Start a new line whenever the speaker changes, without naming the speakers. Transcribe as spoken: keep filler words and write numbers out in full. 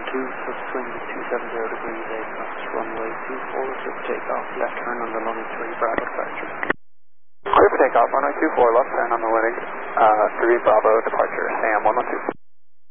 two, first wind two seventy degrees, eight knots, runway two four, clear for takeoff, left turn on the runway three, Bravo departure.
Clear for takeoff, runway two four, left turn on the runway uh, three, Bravo departure, Sam one one two.